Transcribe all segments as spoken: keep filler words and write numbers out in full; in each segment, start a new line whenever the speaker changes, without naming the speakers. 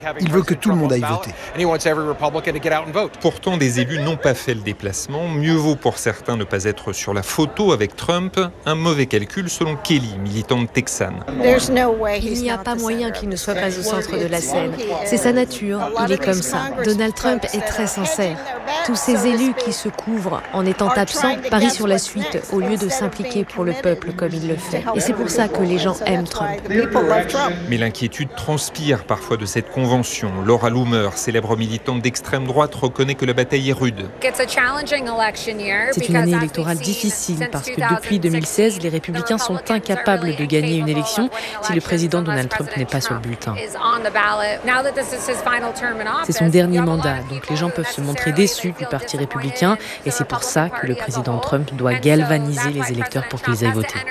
Il veut que tout le monde aille voter.
Pourtant, des élus n'ont pas fait le déplacement. Mieux vaut pour certains ne pas être sur la photo avec Trump. Un mauvais calcul selon Kelly, militante texane.
Il n'y a pas moyen qu'il ne soit pas au centre de la scène. C'est sa nature, il est comme ça. Donald Trump est très sincère. Tous ces élus qui se couvrent en étant absents parient sur la suite au lieu de s'impliquer pour le peuple comme il le fait. Et c'est pour ça que les gens aiment Trump.
Mais l'inquiétude transpire parfois de cette convention. Laura Loomer, célèbre militante d'extrême droite, reconnaît que la bataille est rude.
C'est une année électorale difficile parce que depuis deux mille seize, les républicains sont incapables de gagner une élection si le président Donald Trump n'est pas sur le bulletin. C'est son dernier mandat, donc les gens peuvent se montrer déçus du parti républicain et c'est pour ça que le président Trump doit galvaniser les électeurs pour qu'ils aillent voter.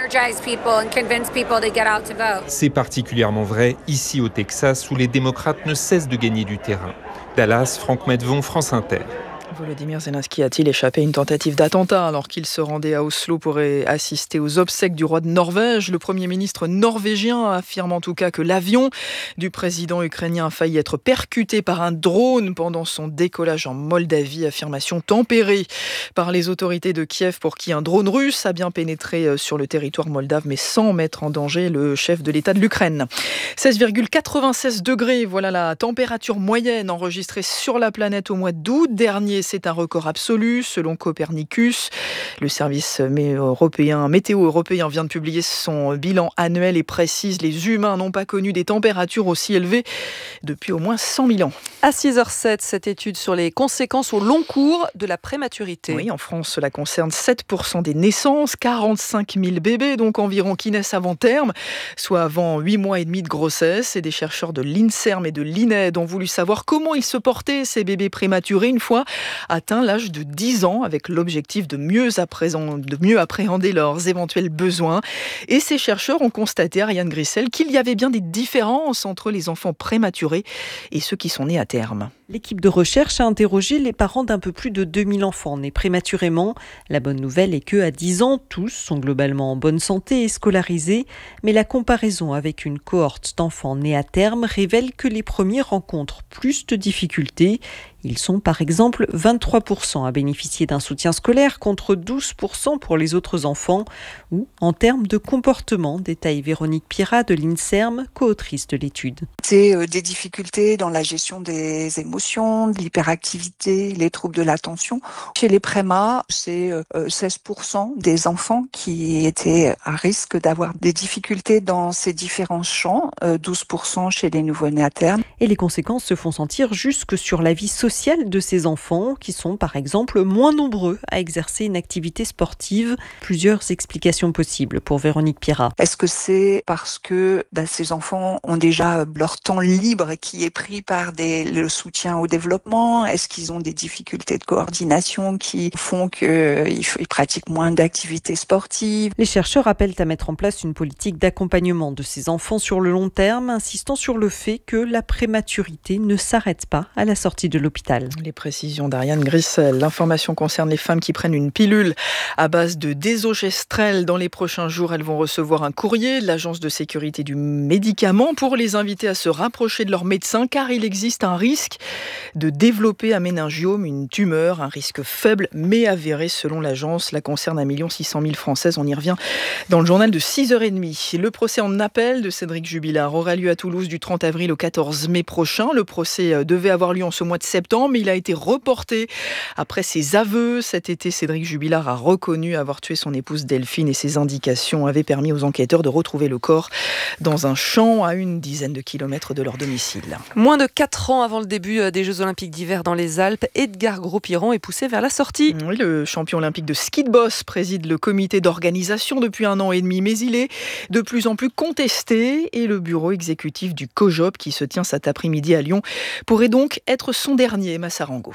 C'est particulièrement vrai ici au Texas où les démocrates ne cesse de gagner du terrain. Dallas, Franck Medvon, France Inter.
Volodymyr Zelensky a-t-il échappé à une tentative d'attentat alors qu'il se rendait à Oslo pour assister aux obsèques du roi de Norvège? Le Premier ministre norvégien affirme en tout cas que l'avion du président ukrainien a failli être percuté par un drone pendant son décollage en Moldavie. Affirmation tempérée par les autorités de Kiev pour qui un drone russe a bien pénétré sur le territoire moldave mais sans mettre en danger le chef de l'État de l'Ukraine. seize virgule quatre-vingt-seize degrés, voilà la température moyenne enregistrée sur la planète au mois d'août dernier. C'est un record absolu, selon Copernicus. Le service européen, météo européen vient de publier son bilan annuel et précise les humains n'ont pas connu des températures aussi élevées depuis au moins cent mille ans.
À six heures sept, cette étude sur les conséquences au long cours de la prématurité.
Oui, en France, cela concerne sept pour cent des naissances, quarante-cinq mille bébés, donc environ, qui naissent avant terme, soit avant huit mois et demi de grossesse. Et des chercheurs de l'INSERM et de l'I N E D ont voulu savoir comment ils se portaient, ces bébés prématurés, une fois atteint l'âge de dix ans, avec l'objectif de mieux, de mieux appréhender leurs éventuels besoins. Et ces chercheurs ont constaté, Ariane Grissel, qu'il y avait bien des différences entre les enfants prématurés et ceux qui sont nés à terme.
L'équipe de recherche a interrogé les parents d'un peu plus de deux mille enfants nés prématurément. La bonne nouvelle est qu'à dix ans, tous sont globalement en bonne santé et scolarisés. Mais la comparaison avec une cohorte d'enfants nés à terme révèle que les premiers rencontrent plus de difficultés. Ils sont par exemple vingt-trois pour cent à bénéficier d'un soutien scolaire contre douze pour cent pour les autres enfants. Ou en termes de comportement, détaille Véronique Pierrat de l'INSERM, co-autrice de l'étude.
C'est euh, des difficultés dans la gestion des émotions, de l'hyperactivité, les troubles de l'attention. Chez les prémas, c'est euh, seize pour cent des enfants qui étaient à risque d'avoir des difficultés dans ces différents champs, euh, douze pour cent chez les nouveau-nés à terme.
Et les conséquences se font sentir jusque sur la vie sociale de ces enfants qui sont par exemple moins nombreux à exercer une activité sportive. Plusieurs explications possibles pour Véronique Pierrat.
Est-ce que c'est parce que bah, ces enfants ont déjà leur temps libre qui est pris par des, le soutien au développement? Est-ce qu'ils ont des difficultés de coordination qui font qu'ils euh, ils pratiquent moins d'activités sportives?
Les chercheurs appellent à mettre en place une politique d'accompagnement de ces enfants sur le long terme, insistant sur le fait que la prématurité ne s'arrête pas à la sortie de l'hôpital.
Les précisions d'Ariane Grissel. L'information concerne les femmes qui prennent une pilule à base de désogestrel. Dans les prochains jours, elles vont recevoir un courrier de l'Agence de sécurité du médicament pour les inviter à se rapprocher de leur médecin car il existe un risque de développer un méningiome, une tumeur, un risque faible mais avéré selon l'agence. Cela concerne un million six cent mille Françaises. On y revient dans le journal de six heures trente. Le procès en appel de Cédric Jubilard aura lieu à Toulouse du trente avril au quatorze mai prochain. Le procès devait avoir lieu en ce mois de septembre. Mais il a été reporté après ses aveux. Cet été, Cédric Jubilard a reconnu avoir tué son épouse Delphine et ses indications avaient permis aux enquêteurs de retrouver le corps dans un champ à une dizaine de kilomètres de leur domicile.
Moins de quatre ans avant le début des Jeux Olympiques d'hiver dans les Alpes, Edgar Gros-Piron est poussé vers la sortie.
Oui, le champion olympique de ski de boss préside le comité d'organisation depuis un an et demi, mais il est de plus en plus contesté et le bureau exécutif du COJOP qui se tient cet après-midi à Lyon pourrait donc être son dernier. Massarango.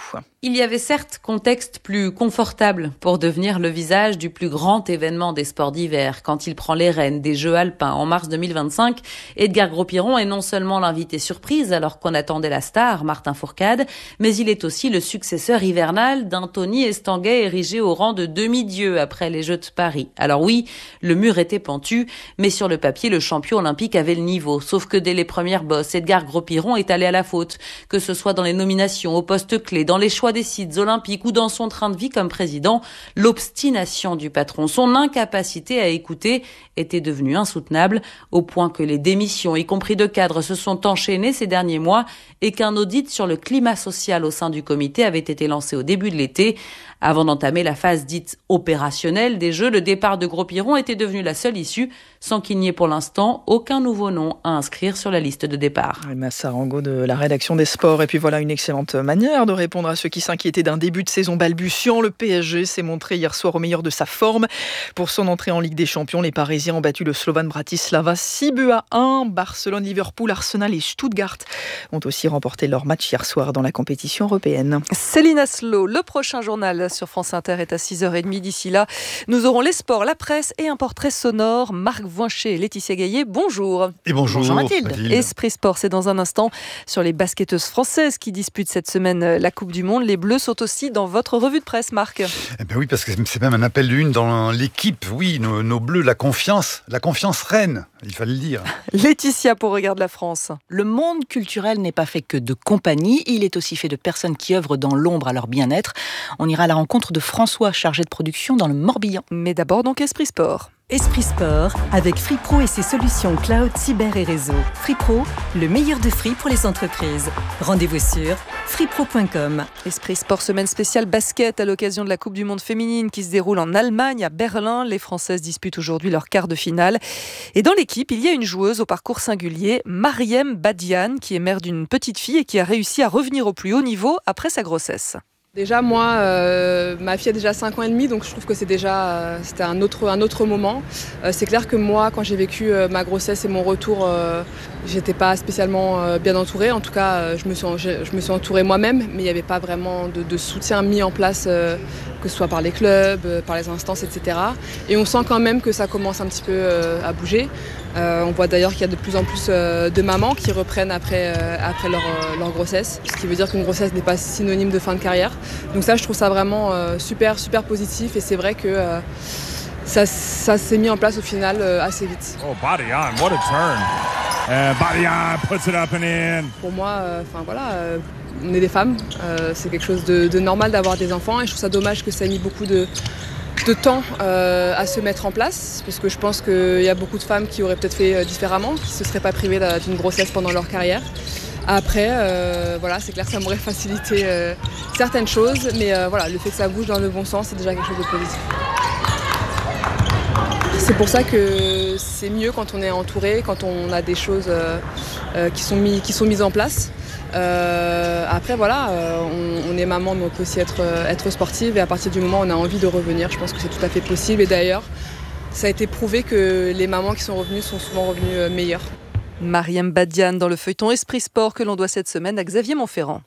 Il y avait certes contexte plus confortable pour devenir le visage du plus grand événement des sports d'hiver. Quand il prend les rênes des Jeux alpins en mars deux mille vingt-cinq, Edgar Gros-Piron est non seulement l'invité surprise alors qu'on attendait la star, Martin Fourcade, mais il est aussi le successeur hivernal d'un Tony Estanguet érigé au rang de demi-dieu après les Jeux de Paris. Alors oui, le mur était pentu, mais sur le papier, le champion olympique avait le niveau. Sauf que dès les premières bosses, Edgar Gros-Piron est allé à la faute. Que ce soit dans les nominations, aux postes clés, dans les choix des sites olympiques ou dans son train de vie comme président, l'obstination du patron, son incapacité à écouter était devenue insoutenable au point que les démissions, y compris de cadres, se sont enchaînées ces derniers mois et qu'un audit sur le climat social au sein du comité avait été lancé au début de l'été. Avant d'entamer la phase dite opérationnelle des Jeux, le départ de Gros-Piron était devenu la seule issue, sans qu'il n'y ait pour l'instant aucun nouveau nom à inscrire sur la liste de départ.
Massa Rango de la rédaction des sports. Et puis voilà une excellente manière de répondre à ceux qui s'inquiétaient d'un début de saison balbutiant. Le P S G s'est montré hier soir au meilleur de sa forme. Pour son entrée en Ligue des Champions, les Parisiens ont battu le Slovan Bratislava six buts à un. Barcelone, Liverpool, Arsenal et Stuttgart ont aussi remporté leur match hier soir dans la compétition européenne.
Céline Aslo, le prochain journal sur France Inter est à six heures trente. D'ici là, nous aurons les sports, la presse et un portrait sonore. Marc Voincher et Laetitia Gaillet, bonjour.
Et bonjour, bonjour
Mathilde. Mathilde. Esprit Sport, c'est dans un instant sur les basketteuses françaises qui disputent cette semaine la Coupe du Monde. Les Bleus sont aussi dans votre revue de presse, Marc.
Eh ben oui, parce que c'est même un appel d'une dans l'équipe. Oui, nos, nos Bleus, la confiance, la confiance reine, il fallait le dire.
Laetitia pour Regarde la France.
Le monde culturel n'est pas fait que de compagnie, il est aussi fait de personnes qui œuvrent dans l'ombre à leur bien-être. On ira à la rencontre de François, chargé de production dans le Morbihan.
Mais d'abord donc Esprit Sport.
Esprit Sport, avec Free Pro et ses solutions cloud, cyber et réseau. Free Pro, le meilleur de Free pour les entreprises. Rendez-vous sur free pro point com.
Esprit Sport, semaine spéciale basket à l'occasion de la Coupe du Monde féminine qui se déroule en Allemagne, à Berlin. Les Françaises disputent aujourd'hui leur quart de finale. Et dans l'équipe, il y a une joueuse au parcours singulier, Mariem Badiane, qui est mère d'une petite fille et qui a réussi à revenir au plus haut niveau après sa grossesse.
Déjà moi, euh, ma fille a déjà cinq ans et demi, donc je trouve que c'est déjà euh, c'était un autre, un autre moment. Euh, c'est clair que moi, quand j'ai vécu euh, ma grossesse et mon retour, euh, j'étais pas spécialement euh, bien entourée. En tout cas, euh, je, me suis, je, je me suis entourée moi-même, mais il n'y avait pas vraiment de, de soutien mis en place, euh, que ce soit par les clubs, euh, par les instances, et cetera. Et on sent quand même que ça commence un petit peu euh, à bouger. Euh, on voit d'ailleurs qu'il y a de plus en plus euh, de mamans qui reprennent après, euh, après leur, euh, leur grossesse, ce qui veut dire qu'une grossesse n'est pas synonyme de fin de carrière. Donc ça, je trouve ça vraiment euh, super, super positif et c'est vrai que euh, ça, ça s'est mis en place au final euh, assez vite.
Oh, body on, what a turn. Uh, body on, puts it up and in.
Pour moi, enfin euh, voilà, euh, on est des femmes, euh, c'est quelque chose de, de normal d'avoir des enfants et je trouve ça dommage que ça ait mis beaucoup de... de temps euh, à se mettre en place parce que je pense qu'il y a beaucoup de femmes qui auraient peut-être fait différemment, qui ne se seraient pas privées d'une grossesse pendant leur carrière. Après, euh, voilà, c'est clair que ça m'aurait facilité euh, certaines choses, mais euh, voilà, le fait que ça bouge dans le bon sens, c'est déjà quelque chose de positif. C'est pour ça que c'est mieux quand on est entouré, quand on a des choses euh, euh, qui, sont mis, qui sont mises en place. Euh, après voilà, euh, on, on est maman mais on peut aussi être, euh, être sportive et à partir du moment où on a envie de revenir, je pense que c'est tout à fait possible et d'ailleurs ça a été prouvé que les mamans qui sont revenues sont souvent revenues euh, meilleures.
Mariem Badiane dans le feuilleton Esprit Sport que l'on doit cette semaine à Xavier Montferrand.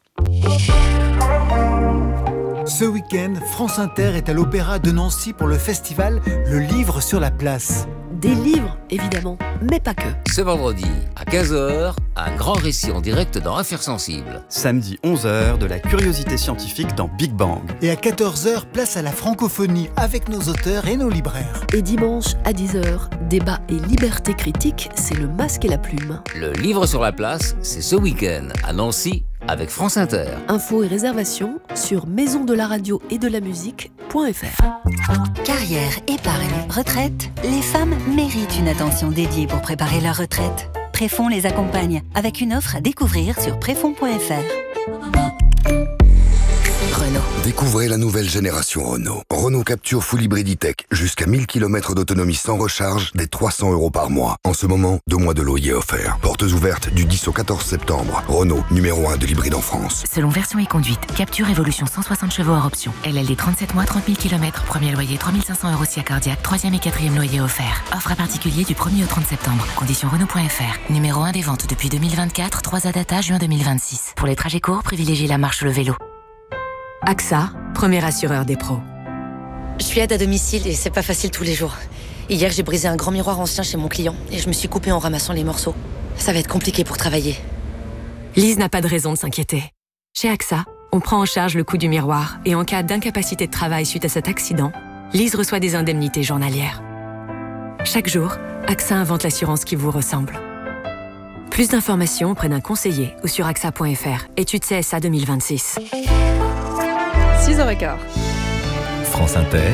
Ce week-end, France Inter est à l'Opéra de Nancy pour le festival Le Livre sur la Place.
Des livres, évidemment, mais pas que.
Ce vendredi, à quinze heures, un grand récit en direct dans Affaires sensibles.
Samedi onze heures, de la curiosité scientifique dans Big Bang.
Et à quatorze heures, place à la francophonie avec nos auteurs et nos libraires.
Et dimanche, à dix heures, débat et liberté critique, c'est le masque et la plume.
Le Livre sur la Place, c'est ce week-end, à Nancy, avec France Inter.
Infos et réservations sur maison de la radio et de la musique.fr.
Carrière, épargne, retraite, les femmes méritent une attention dédiée pour préparer leur retraite. Préfonds les accompagne avec une offre à découvrir sur préfonds point f r.
Renault. Découvrez la nouvelle génération Renault. Renault Capture Full Hybrid E-Tech. Jusqu'à mille kilomètres d'autonomie sans recharge, dès trois cents euros par mois. En ce moment, deux mois de loyer offerts. Portes ouvertes du dix au quatorze septembre. Renault, numéro un de l'hybride en France.
Selon version et conduite, Capture Evolution cent soixante chevaux hors option. L L D trente-sept mois, trente mille kilomètres. Premier loyer trois mille cinq cents euros si cardiaque. Troisième et quatrième loyer offert. Offre à particulier du premier au trente septembre. Conditions Renault point f r. Numéro un des ventes depuis deux mille vingt-quatre. trois à data juin deux mille vingt-six. Pour les trajets courts, privilégiez la marche ou le vélo. A X A, premier assureur des pros.
Je suis aide à domicile et c'est pas facile tous les jours. Hier, j'ai brisé un grand miroir ancien chez mon client et je me suis coupée en ramassant les morceaux. Ça va être compliqué pour travailler.
Lise n'a pas de raison de s'inquiéter. Chez A X A, on prend en charge le coût du miroir et en cas d'incapacité de travail suite à cet accident, Lise reçoit des indemnités journalières. Chaque jour, A X A invente l'assurance qui vous ressemble. Plus d'informations auprès d'un conseiller ou sur A X A point F R. Étude C S A deux mille vingt-six.
six heures quinze.
France Inter.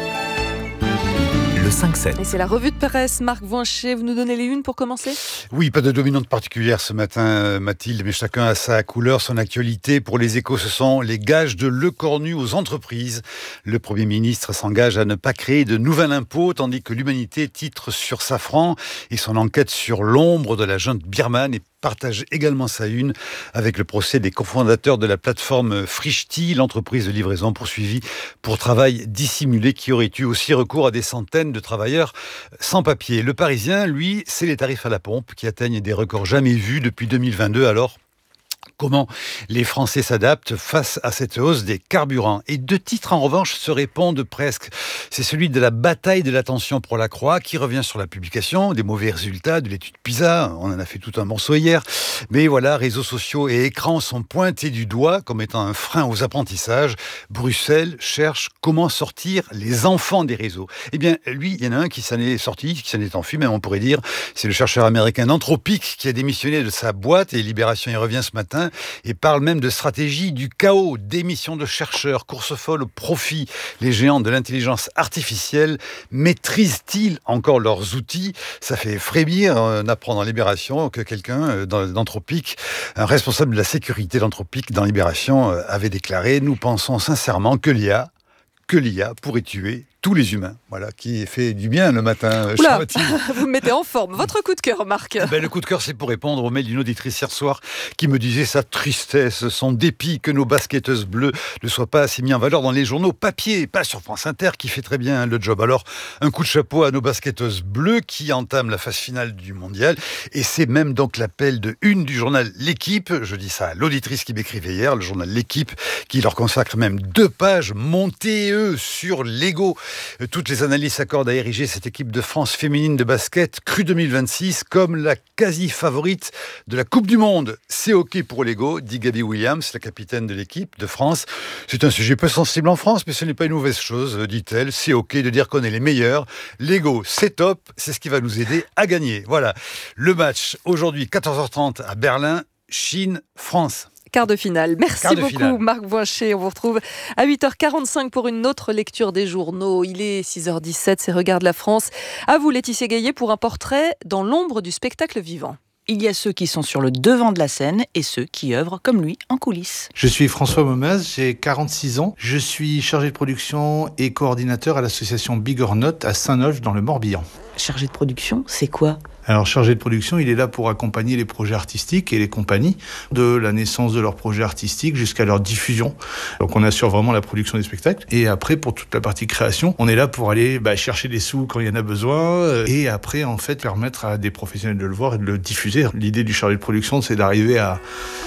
Le cinq sept.
Et c'est la revue de presse. Marc Voincher, vous nous donnez les unes pour commencer ?
Oui, pas de dominante particulière ce matin, Mathilde, mais chacun a sa couleur, son actualité. Pour les Échos, ce sont les gages de Lecornu aux entreprises. Le Premier ministre s'engage à ne pas créer de nouvel impôt, tandis que l'Humanité titre sur Safran et son enquête sur l'ombre de la junte birmane et partage également sa une avec le procès des cofondateurs de la plateforme Frishti, l'entreprise de livraison poursuivie pour travail dissimulé qui aurait eu aussi recours à des centaines de travailleurs sans papier. Le Parisien, lui, c'est les tarifs à la pompe qui atteignent des records jamais vus depuis deux mille vingt-deux. Alors, comment les Français s'adaptent face à cette hausse des carburants. Et deux titres, en revanche, se répondent presque. C'est celui de la bataille de l'attention pour la Croix, qui revient sur la publication des mauvais résultats de l'étude PISA. On en a fait tout un morceau hier. Mais voilà, réseaux sociaux et écrans sont pointés du doigt comme étant un frein aux apprentissages. Bruxelles cherche comment sortir les enfants des réseaux. Eh bien, lui, il y en a un qui s'en est sorti, qui s'en est enfui, même on pourrait dire. C'est le chercheur américain Anthropic qui a démissionné de sa boîte, et Libération y revient ce matin, et parle même de stratégie du chaos, démission de chercheurs, course folle au profit. Les géants de l'intelligence artificielle maîtrisent-ils encore leurs outils ? Ça fait frémir. On apprend dans Libération que quelqu'un d'Anthropic, un responsable de la sécurité d'Anthropic dans Libération, avait déclaré « Nous pensons sincèrement que l'I A, que l'I A pourrait tuer tous les humains ». Voilà, qui fait du bien le matin.
Oula, vous me mettez en forme. Votre coup de cœur, Marc ?
Ben, le coup de cœur, c'est pour répondre au mail d'une auditrice hier soir qui me disait sa tristesse, son dépit que nos basketteuses bleues ne soient pas assez mis en valeur dans les journaux papier, pas sur France Inter, qui fait très bien le job. Alors, un coup de chapeau à nos basketteuses bleues qui entament la phase finale du mondial. Et c'est même donc l'appel de une du journal L'Équipe. Je dis ça à l'auditrice qui m'écrivait hier, le journal L'Équipe, qui leur consacre même deux pages montées, eux, sur l'ego. Toutes les analyses s'accordent à ériger cette équipe de France féminine de basket crue deux mille vingt-six comme la quasi-favorite de la Coupe du Monde. C'est OK pour l'ego, dit Gaby Williams, la capitaine de l'équipe de France. C'est un sujet peu sensible en France, mais ce n'est pas une mauvaise chose, dit-elle. C'est OK de dire qu'on est les meilleurs. L'ego, c'est top, c'est ce qui va nous aider à gagner. Voilà, le match aujourd'hui, quatorze heures trente à Berlin, Chine, France.
Quart de finale. Merci
Quart de
beaucoup
finale.
Marc Voincher. On vous retrouve à huit heures quarante-cinq pour une autre lecture des journaux. Il est six heures dix-sept, c'est Regarde la France. À vous Laetitia Gaillet pour un portrait dans l'ombre du spectacle vivant.
Il y a ceux qui sont sur le devant de la scène et ceux qui œuvrent comme lui en coulisses.
Je suis François Momaz, j'ai quarante-six ans. Je suis chargé de production et coordinateur à l'association Big or Not à Saint-Nolff dans le Morbihan.
Chargé de production, c'est quoi ?
Alors, chargé de production, il est là pour accompagner les projets artistiques et les compagnies de la naissance de leurs projets artistiques jusqu'à leur diffusion. Donc, on assure vraiment la production des spectacles. Et après, pour toute la partie création, on est là pour aller bah, chercher des sous quand il y en a besoin. Et après, en fait, permettre à des professionnels de le voir et de le diffuser. L'idée du chargé de production, c'est d'arriver à,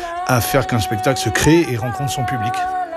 à faire qu'un spectacle se crée et rencontre son public.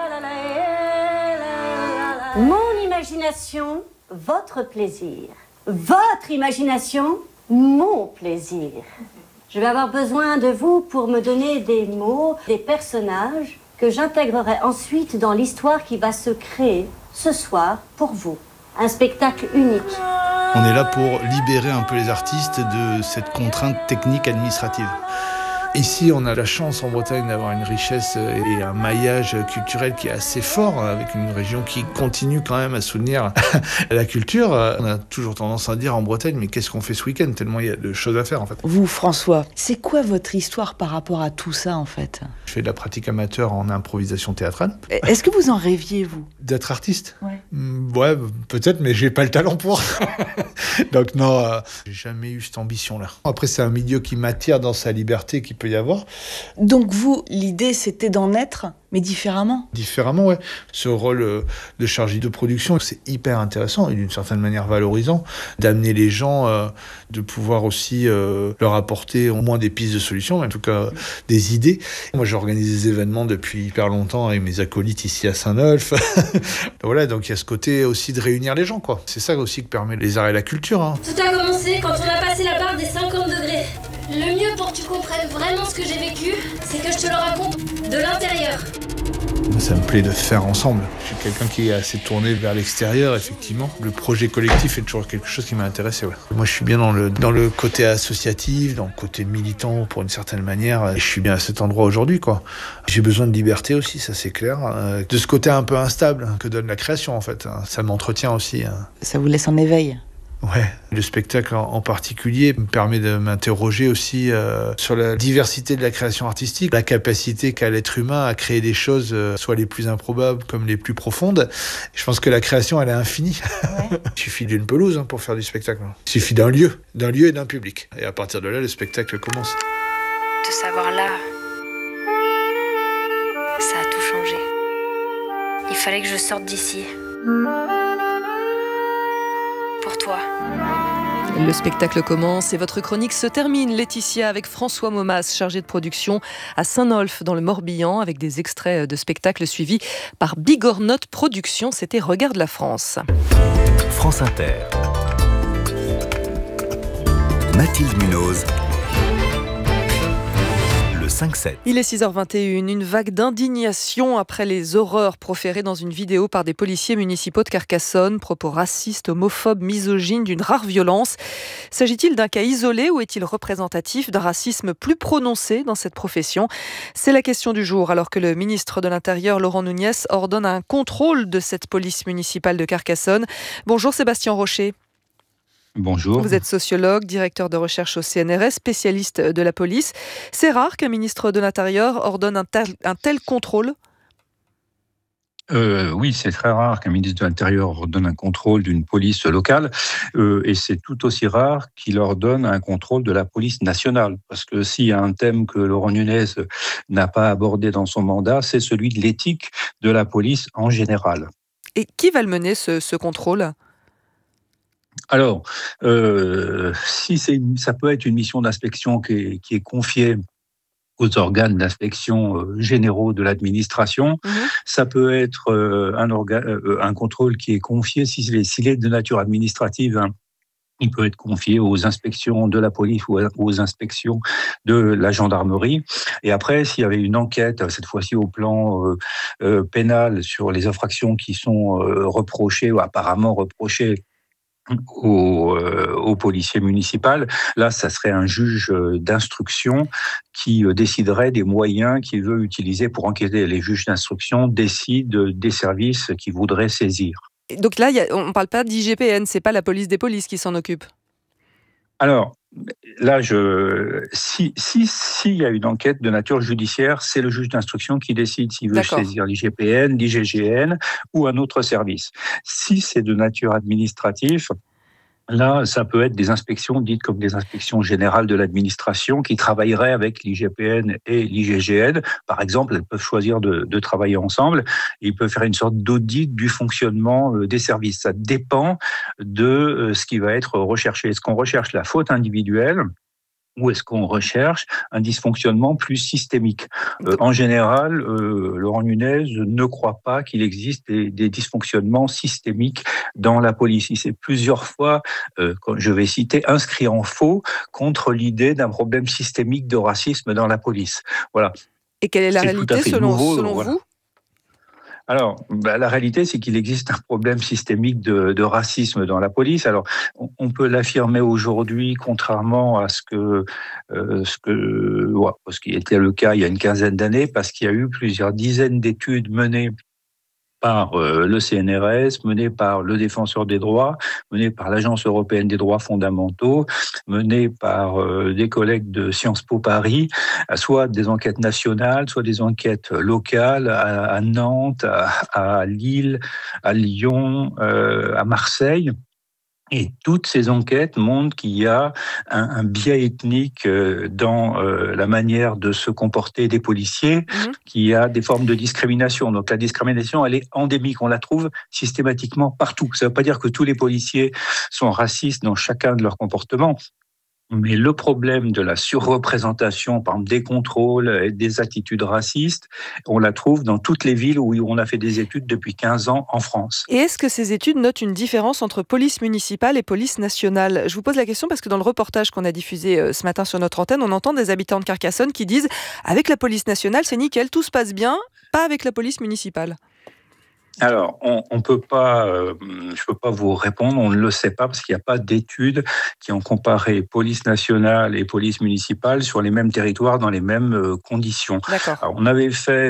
Mon imagination, votre plaisir. Votre imagination, mon plaisir. Je vais avoir besoin de vous pour me donner des mots, des personnages que j'intégrerai ensuite dans l'histoire qui va se créer ce soir pour vous. Un spectacle unique.
On est là pour libérer un peu les artistes de cette contrainte technique administrative. Ici, on a la chance en Bretagne d'avoir une richesse et un maillage culturel qui est assez fort, avec une région qui continue quand même à soutenir la culture. On a toujours tendance à dire en Bretagne, mais qu'est-ce qu'on fait ce week-end ? Tellement il y a de choses à faire en fait.
Vous, François, c'est quoi votre histoire par rapport à tout ça en fait ?
Je fais de la pratique amateur en improvisation théâtrale.
Est-ce que vous en rêviez, vous ?
D'être artiste ?
Ouais.
Mmh, ouais, peut-être, mais j'ai pas le talent pour. Donc non, euh, j'ai jamais eu cette ambition-là. Après, c'est un milieu qui m'attire dans sa liberté, qui peut y avoir.
Donc vous, l'idée c'était d'en être, mais différemment.
Différemment, ouais. Ce rôle euh, de chargé de production, c'est hyper intéressant et d'une certaine manière valorisant, d'amener les gens, euh, de pouvoir aussi euh, leur apporter au moins des pistes de solutions, en tout cas des idées. Moi, j'organise des événements depuis hyper longtemps avec mes acolytes ici à Saint-Nolf. Voilà, donc il y a ce côté aussi de réunir les gens, quoi. C'est ça aussi que permet les arts et la culture. Hein.
Tout a commencé quand on a passé la barre des cinquante degrés. Le mieux pour que tu comprennes vraiment ce que j'ai vécu, c'est que je te le raconte de l'intérieur.
Ça me plaît de faire ensemble. Je suis quelqu'un qui est assez tourné vers l'extérieur, effectivement. Le projet collectif est toujours quelque chose qui m'a intéressé. Ouais. Moi, je suis bien dans le, dans le côté associatif, dans le côté militant, pour une certaine manière. Et je suis bien à cet endroit aujourd'hui, quoi. J'ai besoin de liberté aussi, ça c'est clair. Euh, de ce côté un peu instable que donne la création, en fait. Ça m'entretient aussi.
Ça vous laisse en éveil ?
Ouais, le spectacle en, en particulier me permet de m'interroger aussi euh, sur la diversité de la création artistique, la capacité qu'a l'être humain à créer des choses, euh, soit les plus improbables comme les plus profondes. Je pense que la création, elle est infinie. Ouais. Il suffit d'une pelouse hein, pour faire du spectacle. Il suffit d'un lieu, d'un lieu et d'un public. Et à partir de là, le spectacle commence.
Te savoir là, ça a tout changé. Il fallait que je sorte d'ici. Pour toi.
Le spectacle commence et votre chronique se termine, Laetitia, avec François Momas, chargé de production à Saint-Nolf dans le Morbihan, avec des extraits de spectacles suivis par Bigornote Productions. C'était Regarde la France.
France Inter. Mathilde Munoz. cinq sept.
Il est six heures vingt et une, une vague d'indignation après les horreurs proférées dans une vidéo par des policiers municipaux de Carcassonne, propos racistes, homophobes, misogynes, d'une rare violence. S'agit-il d'un cas isolé ou est-il représentatif d'un racisme plus prononcé dans cette profession ? C'est la question du jour, alors que le ministre de l'Intérieur, Laurent Nunez, ordonne un contrôle de cette police municipale de Carcassonne. Bonjour Sébastien Rocher.
Bonjour.
Vous êtes sociologue, directeur de recherche au C N R S, spécialiste de la police. C'est rare qu'un ministre de l'Intérieur ordonne un tel, un tel contrôle ?
Euh, oui, c'est très rare qu'un ministre de l'Intérieur ordonne un contrôle d'une police locale euh, et c'est tout aussi rare qu'il ordonne un contrôle de la police nationale. Parce que s'il y a un thème que Laurent Nunez n'a pas abordé dans son mandat, c'est celui de l'éthique de la police en général.
Et qui va le mener, ce, ce contrôle ?
Alors, euh, si c'est une, ça peut être une mission d'inspection qui est, qui est confiée aux organes d'inspection euh, généraux de l'administration. Mmh. Ça peut être euh, un, organe, euh, un contrôle qui est confié, s'il est, s'il est de nature administrative, hein, il peut être confié aux inspections de la police ou aux inspections de la gendarmerie. Et après, s'il y avait une enquête, cette fois-ci au plan euh, euh, pénal, sur les infractions qui sont euh, reprochées ou apparemment reprochées Au, euh, au policier municipal. Là, ça serait un juge d'instruction qui euh, déciderait des moyens qu'il veut utiliser pour enquêter. Les juges d'instruction décident des services qu'ils voudraient saisir.
Et donc là, y a, on ne parle pas d'I G P N, c'est pas la police des polices qui s'en occupe.
Alors, là, je, si, si, s'il y a une enquête de nature judiciaire, c'est le juge d'instruction qui décide s'il veut D'accord. saisir l'I G P N, l'I G G N ou un autre service. Si c'est de nature administrative, là, ça peut être des inspections dites comme des inspections générales de l'administration qui travailleraient avec l'I G P N et l'I G G N. Par exemple, elles peuvent choisir de, de travailler ensemble et ils peuvent faire une sorte d'audit du fonctionnement des services. Ça dépend de ce qui va être recherché. Est-ce qu'on recherche la faute individuelle ? Ou est-ce qu'on recherche un dysfonctionnement plus systémique ? euh, En général, euh, Laurent Nunez ne croit pas qu'il existe des, des dysfonctionnements systémiques dans la police. Il s'est plusieurs fois, euh, je vais citer, inscrit en faux contre l'idée d'un problème systémique de racisme dans la police. Voilà.
Et quelle est la C'est réalité selon, nouveau, selon voilà. vous ?
Alors, bah, la réalité, c'est qu'il existe un problème systémique de, de racisme dans la police. Alors, on, on peut l'affirmer aujourd'hui, contrairement à ce que, euh, ce que, ouais, ce qui était le cas il y a une quinzaine d'années, parce qu'il y a eu plusieurs dizaines d'études menées par euh, le C N R S, mené par le Défenseur des droits, mené par l'Agence européenne des droits fondamentaux, mené par euh, des collègues de Sciences Po Paris, soit des enquêtes nationales, soit des enquêtes locales à, à Nantes, à, à Lille, à Lyon, euh, à Marseille. Et toutes ces enquêtes montrent qu'il y a un, un biais ethnique dans euh, la manière de se comporter des policiers, mmh. qu'il y a des formes de discrimination. Donc la discrimination, elle est endémique, on la trouve systématiquement partout. Ça ne veut pas dire que tous les policiers sont racistes dans chacun de leurs comportements. Mais le problème de la surreprésentation, par exemple, des contrôles et des attitudes racistes, on la trouve dans toutes les villes où on a fait des études depuis quinze ans en France.
Et est-ce que ces études notent une différence entre police municipale et police nationale ? Je vous pose la question parce que dans le reportage qu'on a diffusé ce matin sur notre antenne, on entend des habitants de Carcassonne qui disent « Avec la police nationale, c'est nickel, tout se passe bien, pas avec la police municipale ».
Alors, on, on peut pas, euh, je peux pas vous répondre, on ne le sait pas parce qu'il n'y a pas d'études qui ont comparé police nationale et police municipale sur les mêmes territoires dans les mêmes conditions.
D'accord.
Alors, on avait fait